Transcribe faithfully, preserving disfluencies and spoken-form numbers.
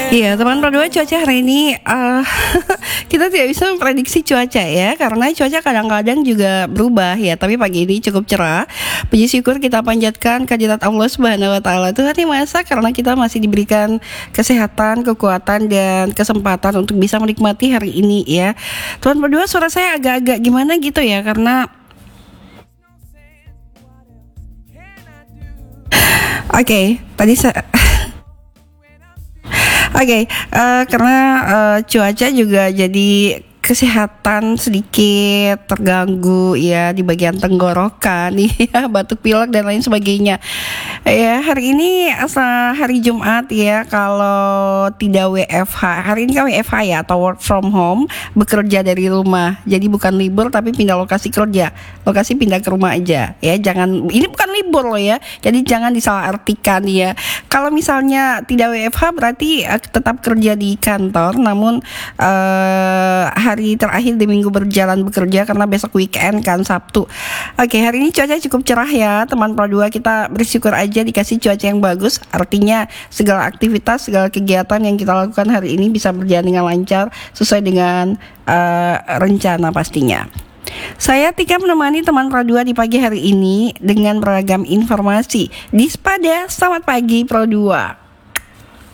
Iya, teman berdua cuaca hari ini uh, kita tidak bisa memprediksi cuaca ya, karena cuaca kadang-kadang juga berubah ya. Tapi pagi ini cukup cerah. Puji syukur kita panjatkan kehadirat Allah Subhanahu Wa Taala. Tuhan yang Maha Esa, karena kita masih diberikan kesehatan, kekuatan dan kesempatan untuk bisa menikmati hari ini ya. Teman berdua, suara saya agak-agak gimana gitu ya, karena Oke, okay, tadi saya Oke, okay, uh, karena uh, cuaca juga jadi kesehatan sedikit terganggu ya di bagian tenggorokan ya, batuk pilek dan lain sebagainya. Ya, hari ini asal hari Jumat ya, kalau tidak W F H. Hari ini kan W F H ya, atau work from home, bekerja dari rumah. Jadi bukan libur tapi pindah lokasi kerja. Lokasi pindah ke rumah aja ya. Jangan, ini bukan libur loh ya. Jadi jangan disalahartikan ya. Kalau misalnya tidak W F H berarti uh, tetap kerja di kantor, namun uh, hari terakhir di minggu berjalan bekerja karena besok weekend kan, Sabtu. Oke, hari ini cuaca cukup cerah ya teman Pro dua. Kita bersyukur aja dikasih cuaca yang bagus. Artinya segala aktivitas, segala kegiatan yang kita lakukan hari ini bisa berjalan dengan lancar sesuai dengan uh, rencana pastinya. Saya Tika menemani teman Pro dua di pagi hari ini dengan beragam informasi. Dispada, selamat pagi Pro dua.